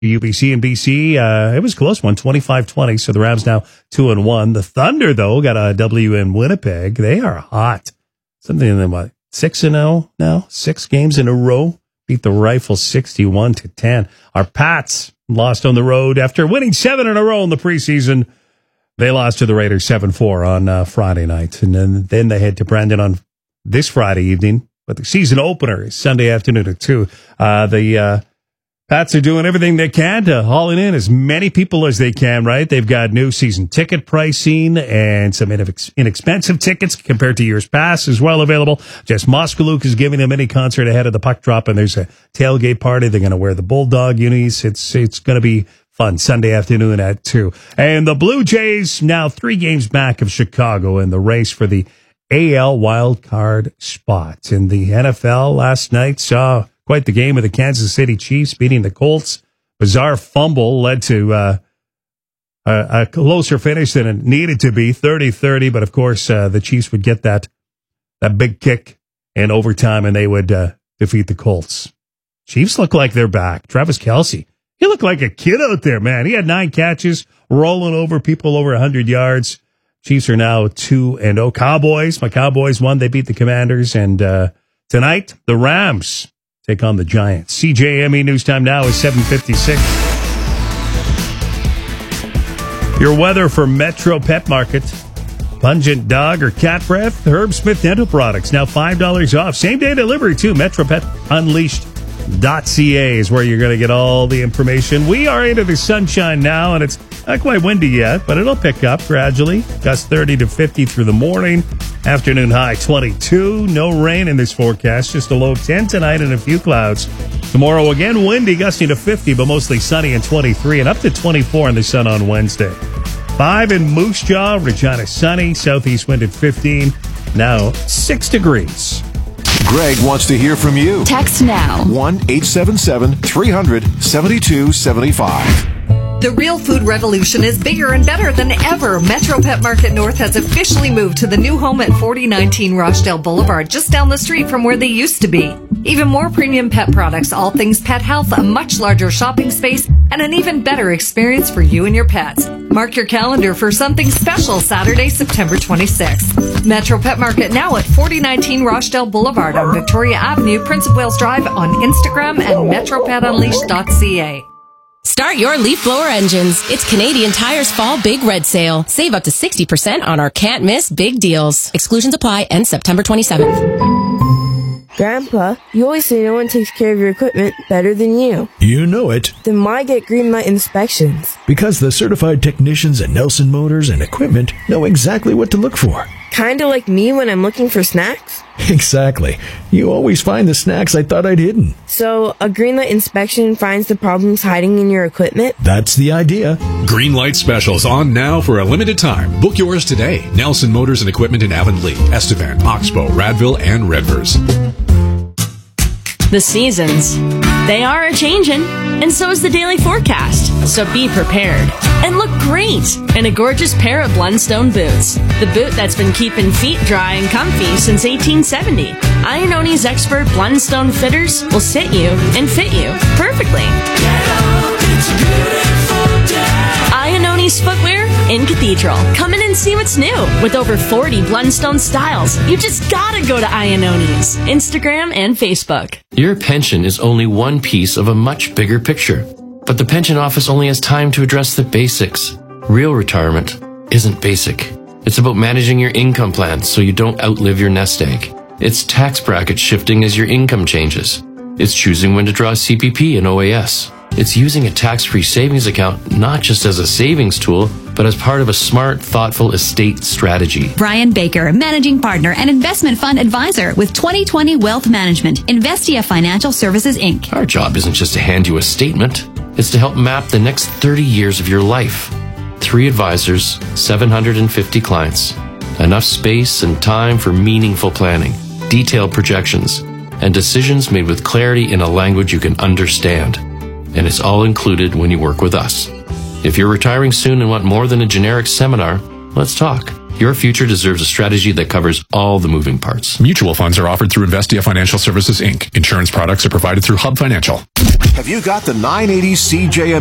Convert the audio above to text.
UBC and BC, it was close one, 25-20. So the Rams now 2-1. The Thunder, though, got a W in Winnipeg. They are hot. Something in them, 6-0 now, 6 games in a row. Beat the Rifles 61-10. Our Pats lost on the road after winning 7 in a row in the preseason. They lost to the Raiders 7-4 on Friday night. And then they head to Brandon on this Friday evening. But the season opener is Sunday afternoon at 2. The Pats are doing everything they can to hauling in as many people as they can, right? They've got new season ticket pricing and some inexpensive tickets compared to years past as well available. Jess Moskaluk is giving a mini concert ahead of the puck drop, and there's a tailgate party. They're going to wear the Bulldog unis. It's going to be fun Sunday afternoon at 2. And the Blue Jays now 3 games back of Chicago in the race for the AL wildcard spot. In the NFL last night saw quite the game with the Kansas City Chiefs beating the Colts. Bizarre fumble led to a closer finish than it needed to be, 30-30. But, of course, the Chiefs would get that big kick in overtime, and they would defeat the Colts. Chiefs look like they're back. Travis Kelce, he looked like a kid out there, man. He had 9 catches, rolling over people over 100 yards. Chiefs are now 2-0. Cowboys, my Cowboys won. They beat the Commanders. And tonight, the Rams take on the Giants. CJME News Time now is 7:56. Your weather for Metro Pet Market. Pungent dog or cat breath? Herb Smith Dental Products, now $5 off. Same-day delivery, too. MetroPetUnleashed.ca is where you're going to get all the information. We are into the sunshine now, and it's not quite windy yet, but it'll pick up gradually. Gusts 30 to 50 through the morning. Afternoon high 22. No rain in this forecast. Just a low of 10 tonight and a few clouds. Tomorrow again windy, gusting to 50, but mostly sunny and 23, and up to 24 in the sun on Wednesday. 5 in Moose Jaw, Regina sunny. Southeast wind at 15. Now 6 degrees. Greg wants to hear from you. Text now. 1-877-300-7275. The real food revolution is bigger and better than ever. Metro Pet Market North has officially moved to the new home at 4019 Rochdale Boulevard, just down the street from where they used to be. Even more premium pet products, all things pet health, a much larger shopping space, and an even better experience for you and your pets. Mark your calendar for something special Saturday, September 26th. Metro Pet Market now at 4019 Rochdale Boulevard on Victoria Avenue, Prince of Wales Drive, on Instagram and metropetunleashed.ca. Start your leaf blower engines. It's Canadian Tire's Fall Big Red Sale. Save up to 60% on our can't miss big deals. Exclusions apply, end September 27th. Grandpa, you always say no one takes care of your equipment better than you. You know it. Then why get Greenlight inspections? Because the certified technicians at Nelson Motors and Equipment know exactly what to look for. Kinda like me when I'm looking for snacks? Exactly. You always find the snacks I thought I'd hidden. So, a Greenlight inspection finds the problems hiding in your equipment? That's the idea. Greenlight specials on now for a limited time. Book yours today. Nelson Motors and Equipment in Avonlea, Estevan, Oxbow, Radville, and Redvers. The seasons, they are a-changin', and so is the daily forecast. So be prepared and look great in a gorgeous pair of Blundstone boots. The boot that's been keeping feet dry and comfy since 1870. Ianoni's expert Blundstone fitters will sit you and fit you perfectly. Ianoni's footwear in Cathedral. Come in and see what's new. With over 40 Blundstone styles, you just gotta go to Ianoni's Instagram and Facebook. Your pension is only one piece of a much bigger picture. But the pension office only has time to address the basics. Real retirement isn't basic. It's about managing your income plan so you don't outlive your nest egg. It's tax bracket shifting as your income changes. It's choosing when to draw CPP and OAS. It's using a tax-free savings account not just as a savings tool, but as part of a smart, thoughtful estate strategy. Brian Baker, Managing Partner and Investment Fund Advisor with 2020 Wealth Management, Investia Financial Services, Inc. Our job isn't just to hand you a statement. It's to help map the next 30 years of your life. 3 advisors, 750 clients. Enough space and time for meaningful planning, detailed projections, and decisions made with clarity in a language you can understand. And it's all included when you work with us. If you're retiring soon and want more than a generic seminar, let's talk. Your future deserves a strategy that covers all the moving parts. Mutual funds are offered through Investia Financial Services, Inc. Insurance products are provided through Hub Financial. Have you got the 980 CJ